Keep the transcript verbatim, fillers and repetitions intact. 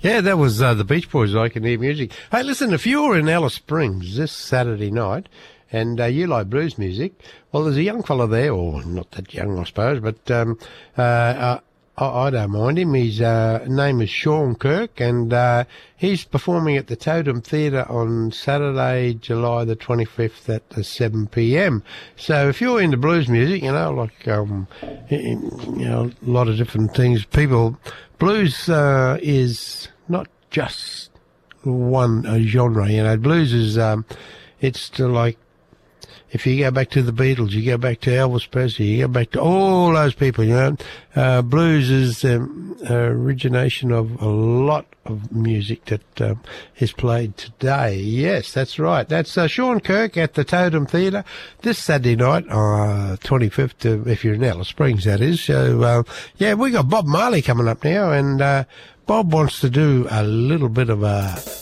Yeah, that was uh, the Beach Boys, I Can Hear Music. Hey, listen, if you're in Alice Springs this Saturday night and uh, you like blues music, well, there's a young fella there, or not that young, I suppose, but um, uh, uh, I, I don't mind him. His uh, name is Sean Kirk, and uh, he's performing at the Totem Theatre on Saturday, July the twenty-fifth at seven p.m. So if you're into blues music, you know, like um, you know, a lot of different things, people, blues uh, is not just one uh, genre. You know, blues is um, it's to like. If you go back to the Beatles, you go back to Elvis Presley, you go back to all those people, you know. Uh, blues is um, uh, origination of a lot of music that um, is played today. Yes, that's right. That's uh, Sean Kirk at the Totem Theatre this Saturday night, uh, twenty-fifth, uh, if you're in Alice Springs, that is. So, uh, yeah, we got Bob Marley coming up now, and uh, Bob wants to do a little bit of a